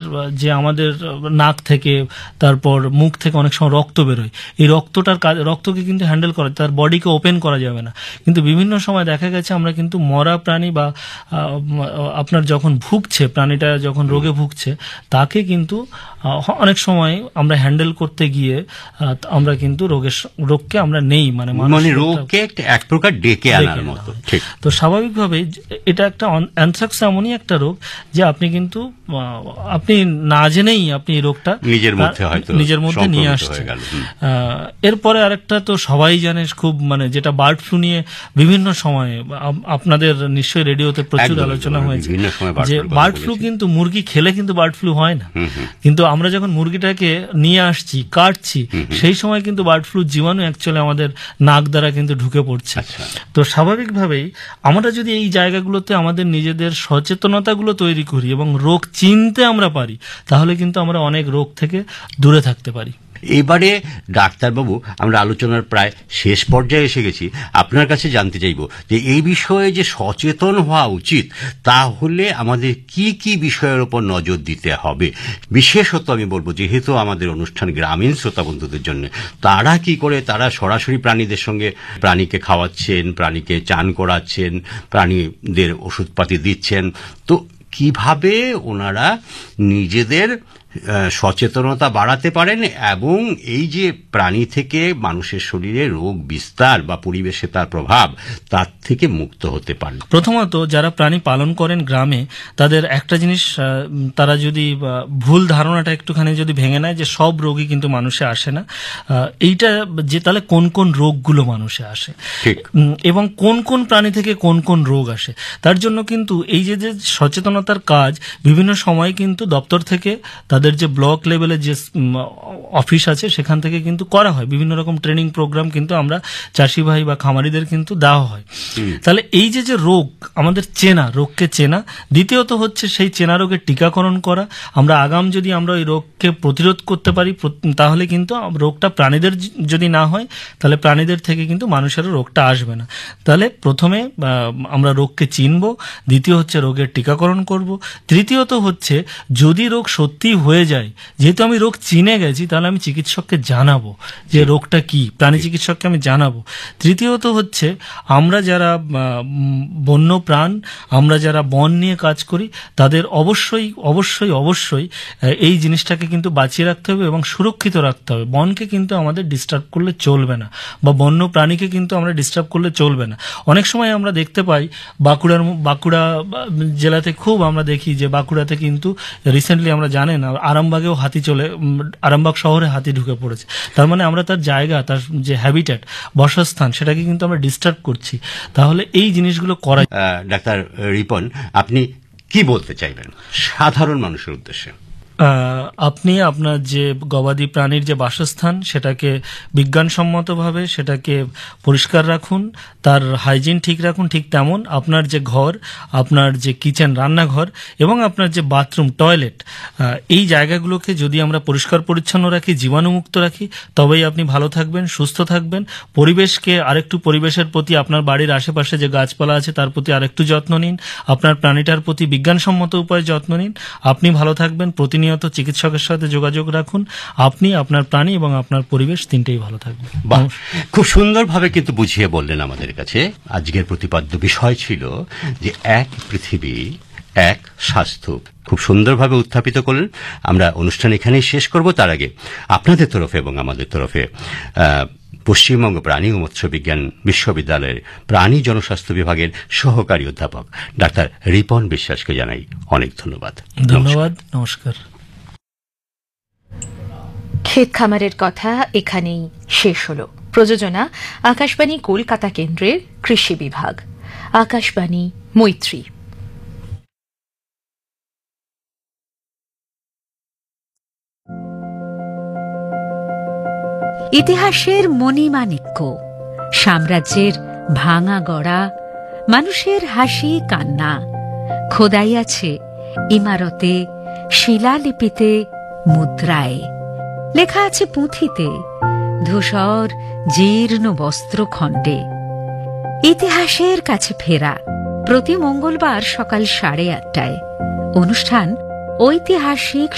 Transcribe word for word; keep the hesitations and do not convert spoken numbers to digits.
যে আমাদের নাক থেকে তারপর মুখ থেকে অনেক সময় রক্ত বেরোয়, এই রক্তটার কাজ, রক্তকে কিন্তু হ্যান্ডেল করা, তার বডিকে ওপেন করা যাবে না। কিন্তু বিভিন্ন সময় দেখা গেছে আমরা কিন্তু মরা প্রাণী বা আপনার যখন ভুগছে প্রাণীটা, যখন রোগে ভুগছে, তাকে কিন্তু অনেক সময় আমরা হ্যান্ডেল করতে গিয়ে আমরা কিন্তু রোগের রোগকে আমরা নেই, মানে মানে রোগকে এক প্রকার ডেকে আনার মতো। ঠিক। তো স্বাভাবিকভাবেই এটা একটা অ্যানথ্রাক্স এমনই একটা রোগ যে আপনি কিন্তু আপনি না জেনেই আপনি এই রোগটা নিজের মধ্যে হয়তো নিজের মধ্যে নিয়ে আসছে। এরপরে আরেকটা তো সবাই জানে খুব, মানে যেটা বার্ড ফ্লু নিয়ে বিভিন্ন সময়ে আপনাদের নিশ্চয়ই রেডিওতে প্রচুর আলোচনা হয়েছে যে বার্ড ফ্লু কিন্তু মুরগি খেলে কিন্তু বার্ড ফ্লু হয় না, কিন্তু আমরা যখন মুরগিটাকে নিয়ে আসছি, কাটছি, সেই সময় কিন্তু বার্ড ফ্লু জীবাণু অ্যাকচুয়ালি আমাদের নাক দ্বারা কিন্তু ঢুকে পড়ছে। তো স্বাভাবিকভাবেই আমরা যদি এই জায়গাগুলোতে আমাদের নিজেদের সচেতনতাগুলো তৈরি করি এবং রোগ চিনতে আমরা পারি, তাহলে কিন্তু আমরা অনেক রোগ থেকে দূরে থাকতে পারি। এবারে ডাক্তারবাবু, আমরা আলোচনার প্রায় শেষ পর্যায়ে এসে গেছি। আপনার কাছে জানতে চাইব যে এই বিষয়ে যে সচেতন হওয়া উচিত, তাহলে আমাদের কি কি বিষয়ের উপর নজর দিতে হবে? বিশেষত আমি বলবো, যেহেতু আমাদের অনুষ্ঠান গ্রামীণ শ্রোতা বন্ধুদের জন্য, তারা কি করে তারা সরাসরি প্রাণীদের সঙ্গে প্রাণীকে খাওয়াচ্ছেন, প্রাণীকে চান করাচ্ছেন, প্রাণীদের ওষুধপাতি দিচ্ছেন, তো কিভাবে ওনারা নিজেদের সচেতনতা বাড়াতে পারেন এবং এই যে প্রাণী থেকে মানুষের শরীরে রোগ বিস্তার বা পরিবেশে তার প্রভাব, তার থেকে মুক্ত হতে পারেন? প্রথমত যারা প্রাণী পালন করেন গ্রামে, তাদের একটা জিনিস, তারা যদি ভুল ধারণাটা একটুখানি যদি ভেঙে নেয় যে সব রোগই কিন্তু মানুষে আসে না, এইটা যে তাহলে কোন কোন রোগগুলো মানুষে আসে এবং কোন কোন প্রাণী থেকে কোন কোন রোগ আসে, তার জন্য কিন্তু এই যে যে সচেতনতার কাজ বিভিন্ন সময় কিন্তু দপ্তর থেকে, তাদের যে ব্লক লেভেলের যে অফিস আছে সেখান থেকে কিন্তু করা হয়। বিভিন্ন রকম ট্রেনিং প্রোগ্রাম কিন্তু আমরা চাষি ভাই বা খামারিদের কিন্তু দেওয়া হয়। তাহলে এই যে যে রোগ আমাদের চেনা, রোগকে চেনা, দ্বিতীয়ত হচ্ছে সেই চেনা রোগের টিকাকরণ করা। আমরা আগাম যদি আমরা ওই রোগকে প্রতিরোধ করতে পারি, তাহলে কিন্তু রোগটা প্রাণীদের যদি না হয়, তাহলে প্রাণীদের থেকে কিন্তু মানুষেরও রোগটা আসবে না। তাহলে প্রথমে আমরা রোগকে চিনব, দ্বিতীয় হচ্ছে রোগের টিকাকরণ করব, তৃতীয়ত হচ্ছে যদি রোগ সত্যি হয়ে যায়, যেহেতু আমি রোগ চিনে গেছি, তাহলে আমি চিকিৎসককে জানাবো যে রোগটা কি, প্রাণী চিকিৎসককে আমি জানাবো। তৃতীয়ত হচ্ছে আমরা যারা বন্য প্রাণ, আমরা যারা বন নিয়ে কাজ করি, তাদের অবশ্যই অবশ্যই অবশ্যই এই জিনিসটাকে কিন্তু বাঁচিয়ে রাখতে হবে এবং সুরক্ষিত রাখতে হবে। বনকে কিন্তু আমাদের ডিস্টার্ব করলে চলবে না, বা বন্য প্রাণীকে কিন্তু আমরা ডিস্টার্ব করলে চলবে না। অনেক সময় আমরা দেখতে পাই বাঁকুড়ার বাঁকুড়া জেলাতে খুব আমরা দেখি যে বাঁকুড়াতে কিন্তু রিসেন্টলি আমরা জানেন আরামবাগেও হাতি চলে, আরামবাগ শহরে হাতি ঢুকে পড়েছে। তার মানে আমরা তার জায়গা, তার যে হ্যাবিটেট, বসস্থান, সেটাকে কিন্তু আমরা ডিস্টার্ব করছি। তাহলে এই জিনিসগুলো করা। ডাক্তার রিপন, আপনি কি বলতে চাইবেন সাধারণ মানুষের উদ্দেশ্যে? আপনি আপনার যে গবাদি প্রাণীর যে বাসস্থান, সেটাকে বিজ্ঞানসম্মতভাবে সেটাকে পরিষ্কার রাখুন, তার হাইজিন ঠিক রাখুন। ঠিক তেমন আপনার যে ঘর, আপনার যে কিচেন, রান্নাঘর এবং আপনার যে বাথরুম, টয়লেট, এই জায়গাগুলোকে যদি আমরা পরিষ্কার পরিচ্ছন্ন রাখি, জীবাণুমুক্ত রাখি, তবেই আপনি ভালো থাকবেন, সুস্থ থাকবেন। পরিবেশকে আরেকটু, পরিবেশের প্রতি, আপনার বাড়ির আশেপাশে যে গাছপালা আছে তার প্রতি আরেকটু যত্ন নিন, আপনার প্রাণীটার প্রতি বিজ্ঞানসম্মত উপায়ে যত্ন নিন। আপনি ভালো থাকবেন। প্রতিনিয়ত চিকিৎসকের সাথে যোগাযোগ রাখুন। আপনি, আপনার প্রাণী এবং আপনার পরিবেশ তিনটেই ভালো থাকবে। খুব সুন্দরভাবে কিন্তু বুঝিয়ে বললেন আমাদের কাছে। আজকের প্রতিপাদ্য বিষয় ছিল যে এক পৃথিবী, এক স্বাস্থ্য। খুব সুন্দরভাবে উত্থাপিত করলেন। আমরা অনুষ্ঠান এখানেই শেষ করব। তার আগে আপনাদের তরফে এবং আমাদের তরফে পশ্চিমবঙ্গ প্রাণী ও মৎস্য বিজ্ঞান বিশ্ববিদ্যালয়ের প্রাণী জনস্বাস্থ্য বিভাগের সহকারী অধ্যাপক ডাক্তার রিপন বিশ্বাসকে জানাই অনেক ধন্যবাদ। ধন্যবাদ, নমস্কার। ক্ষেত খামারের কথা এখানেই শেষ হলো। প্রযোজনা আকাশবাণী কলকাতা কেন্দ্রের কৃষি বিভাগ। আকাশবাণী মৈত্রী। ইতিহাসের মণিমাণিক্য, সাম্রাজ্যের ভাঙা গড়া, মানুষের হাসি কান্না খোদাই আছে ইমারতে, শিলালিপিতে, মুদ্রায়। লেখা আছে পুঁথিতে, ধূসর জীর্ণ বস্ত্রখণ্ডে। ইতিহাসের কাছে ফেরা প্রতি মঙ্গলবার সকাল সাড়ে আটটায়। অনুষ্ঠান ঐতিহাসিক